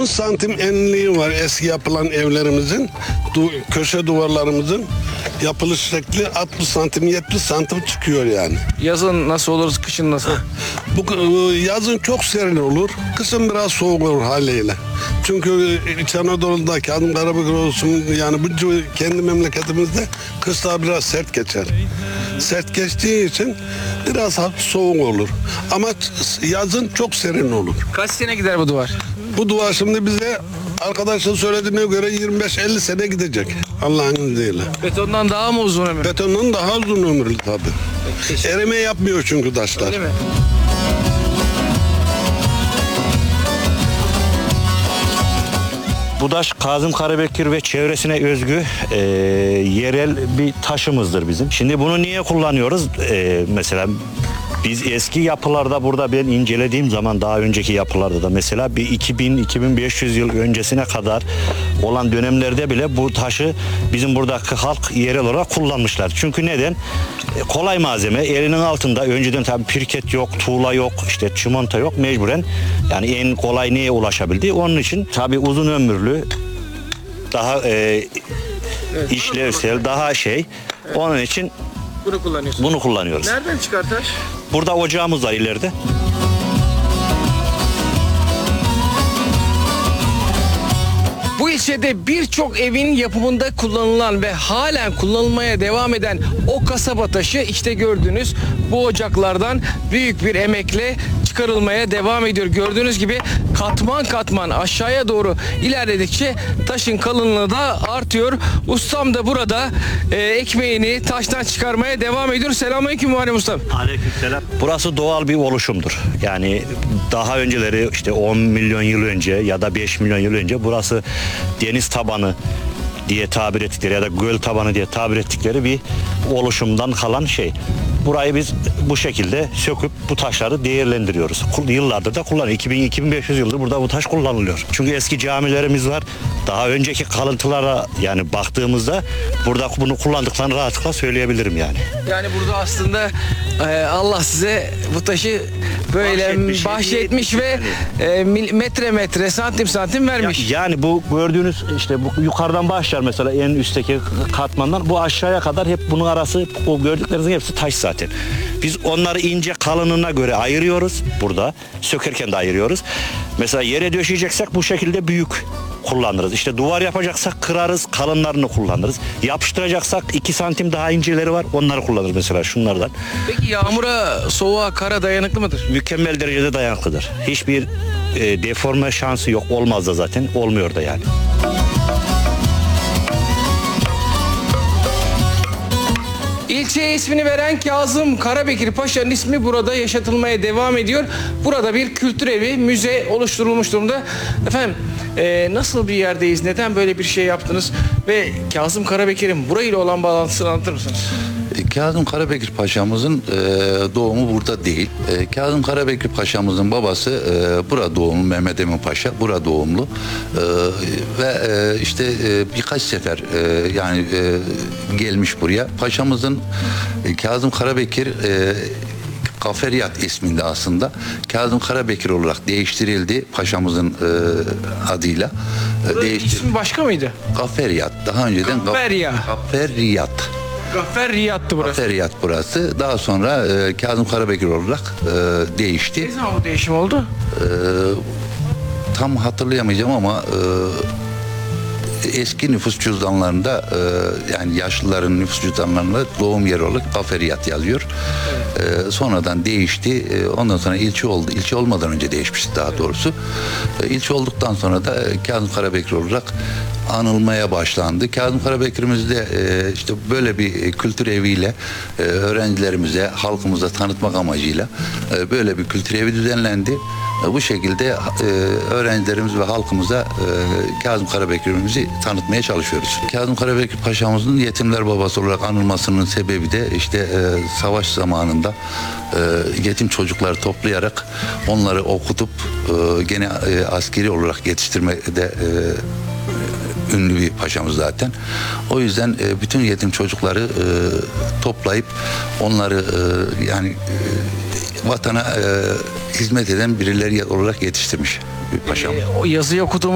60 santim enliği var eski yapılan evlerimizin, köşe duvarlarımızın yapılış şekli 60 santim 70 santim çıkıyor yani. Yazın nasıl olur, kışın nasıl? Bu yazın çok serin olur, kışın biraz soğuk olur haliyle. Çünkü İç Anadolu'da Kazım Karabekir olsun yani bu kendi memleketimizde kışlar biraz sert geçer. Sert geçtiği için biraz hafif soğuk olur. Ama yazın çok serin olur. Kaç sene gider bu duvar? Bu duvar şimdi bize arkadaşın söylediğine göre 25-50 sene gidecek Allah'ın izniyle. Betondan daha mı uzun ömür? Betondan daha uzun ömürlü tabii. Erime yapmıyor çünkü taşlar. Öyle mi? Bu taş Kazım Karabekir ve çevresine özgü yerel bir taşımızdır bizim. Şimdi bunu niye kullanıyoruz? Mesela biz eski yapılarda burada ben incelediğim zaman daha önceki yapılarda da mesela bir 2000-2500 yıl öncesine kadar olan dönemlerde bile bu taşı bizim buradaki halk yerel olarak kullanmışlar. Çünkü neden? Kolay malzeme, elinin altında. Önceden tabii pirket yok, tuğla yok, işte çimento yok, mecburen yani en kolay neye ulaşabildi. Onun için tabii uzun ömürlü, daha işlevsel, daha onun için Bunu kullanıyorsunuz. bunu kullanıyoruz. Nereden çıkar taş? Burada ocağımız var ileride. Bu ilçede birçok evin yapımında kullanılan ve halen kullanılmaya devam eden o kasaba taşı işte gördüğünüz bu ocaklardan büyük bir emekle çıkarılmaya devam ediyor. Gördüğünüz gibi katman katman aşağıya doğru ilerledikçe taşın kalınlığı da artıyor. Ustam da burada ekmeğini taştan çıkarmaya devam ediyor. Selamünaleyküm Muharrem Ustam. Aleykümselam. Burası doğal bir oluşumdur. Yani daha önceleri işte 10 milyon yıl önce ya da 5 milyon yıl önce burası deniz tabanı diye tabir ettikleri ya da göl tabanı diye tabir ettikleri bir oluşumdan kalan şey. Burayı biz bu şekilde söküp bu taşları değerlendiriyoruz. Yıllardır da kullanıyoruz. 2000-2500 yıldır burada bu taş kullanılıyor. Çünkü eski camilerimiz var. Daha önceki kalıntılara yani baktığımızda burada bunu kullandıklarını rahatlıkla söyleyebilirim yani. Yani burada aslında Allah size bu taşı böyle bahşetmiş ve metre metre, santim santim vermiş. Yani bu gördüğünüz işte bu yukarıdan başlar mesela en üstteki katmandan bu aşağıya kadar hep bunun arası o gördüklerinizin hepsi taş zaten. Biz onları ince kalınlığına göre ayırıyoruz burada. Sökerken de ayırıyoruz. Mesela yere döşeyeceksek bu şekilde büyük kullanırız. İşte duvar yapacaksak kırarız, kalınlarını kullanırız. Yapıştıracaksak 2 santim daha inceleri var. Onları kullanırız mesela şunlardan. Peki yağmura, soğuğa, kara dayanıklı mıdır? Mükemmel derecede dayanıklıdır. Hiçbir deforme şansı yok. Olmaz da zaten. Olmuyor da yani. İlçeye ismini veren Kazım Karabekir Paşa'nın ismi burada yaşatılmaya devam ediyor. Burada bir kültür evi, müze oluşturulmuş durumda. Efendim nasıl bir yerdeyiz? Neden böyle bir şey yaptınız? Ve Kazım Karabekir'in burayla olan bağlantısını anlatır mısınız? Kazım Karabekir Paşa'mızın doğumu burada değil. Kazım Karabekir Paşa'mızın babası burada doğumlu Mehmet Emin Paşa, burada doğumlu. Ve işte birkaç sefer yani gelmiş buraya. Paşa'mızın Kazım Karabekir Gaferiyat isminde aslında Kazım Karabekir olarak değiştirildi paşamızın adıyla. İsmi başka mıydı? Gaferiyat. Daha önceden Gaferya. Gaferiyat. Gaferiyat'tı burası. Gaferiyat burası. Daha sonra Kazım Karabekir olarak değişti. Ne zaman bu değişim oldu? Tam hatırlayamayacağım ama eski nüfus cüzdanlarında yani yaşlıların nüfus cüzdanlarında doğum yeri olarak Gaferiyat yazıyor. Sonradan değişti. Ondan sonra ilçe oldu. İlçe olmadan önce değişmişti daha doğrusu. İlçe olduktan sonra da Kazım Karabekir olarak anılmaya başlandı. Kazım Karabekir'imiz de işte böyle bir kültür eviyle öğrencilerimize, halkımıza tanıtmak amacıyla böyle bir kültür evi düzenlendi. Bu şekilde öğrencilerimiz ve halkımıza Kazım Karabekir'imizi tanıtmaya çalışıyoruz. Kazım Karabekir Paşa'mızın yetimler babası olarak anılmasının sebebi de işte savaş zamanında yetim çocukları toplayarak onları okutup gene askeri olarak yetiştirmede ünlü bir paşamız zaten. O yüzden bütün yetim çocukları toplayıp onları yani vatana hizmet eden birileri olarak yetiştirmiş bir paşam. O yazıyı okudum.